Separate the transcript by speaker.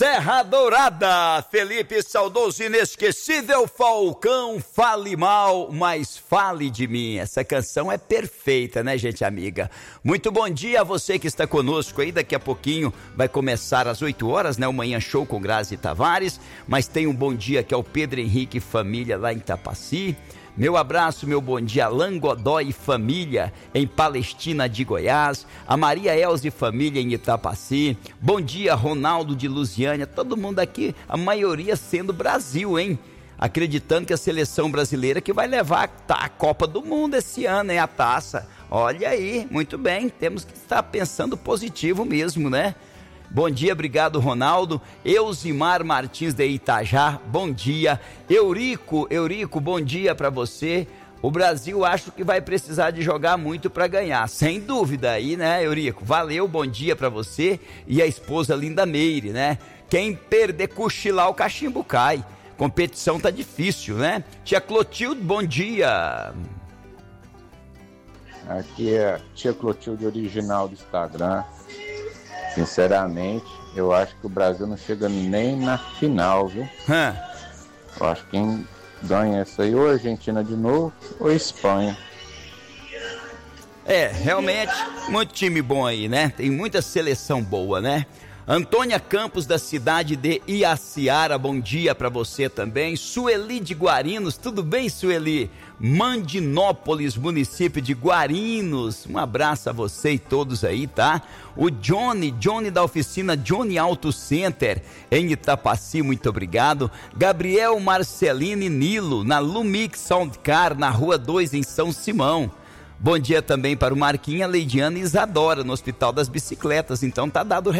Speaker 1: Terra Dourada, Felipe saudoso, inesquecível Falcão, fale mal, mas fale de mim. Essa canção é perfeita, né, gente amiga? Muito bom dia a você que está conosco aí. Daqui a pouquinho vai começar às 8 horas, né, o Manhã Show com Grazi Tavares. Mas tem um bom dia que é o Pedro Henrique e família lá em Tapaci. Meu abraço, meu bom dia, Alain Godoy e família em Palestina de Goiás, a Maria Elza e família em Itapaci, bom dia, Ronaldo de Lusiânia, todo mundo aqui, a maioria sendo Brasil, hein? Acreditando que a seleção brasileira que vai levar a Copa do Mundo esse ano, hein, a taça. Olha aí, muito bem, temos que estar pensando positivo mesmo, né? Bom dia, obrigado, Ronaldo. Eusimar Martins de Itajá, bom dia. Eurico, bom dia para você. O Brasil acho que vai precisar de jogar muito para ganhar, sem dúvida aí, né, Eurico? Valeu, bom dia para você e a esposa Linda Meire, né? Quem perder cochilar o cachimbo cai. Competição tá difícil, né? Tia Clotilde, bom dia.
Speaker 2: Aqui é a tia Clotilde original do Instagram. Sinceramente, eu acho que o Brasil não chega nem na final, viu? Eu acho que quem ganha essa aí, ou Argentina de novo, ou Espanha.
Speaker 1: É, realmente, muito time bom aí, né? Tem muita seleção boa, né? Antônia Campos, da cidade de Iaciara, bom dia pra você também. Sueli de Guarinos, tudo bem, Sueli? Mandinópolis, município de Guarinos, um abraço a você e todos aí, tá? O Johnny da oficina Johnny Auto Center em Itapaci, muito obrigado. Gabriel Marcelino e Nilo, na Lumix Soundcar, na Rua 2, em São Simão. Bom dia também para o Marquinha, Leidiana e Isadora, no Hospital das Bicicletas. Então tá dado o recado.